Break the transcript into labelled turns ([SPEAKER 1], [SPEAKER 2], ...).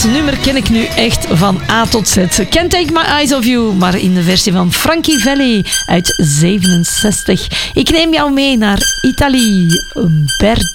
[SPEAKER 1] nummer ken ik nu echt van A tot Z. Can't Take My Eyes Off You, maar in de versie van Frankie Valli uit 67. Ik neem jou mee naar Italië. Bert.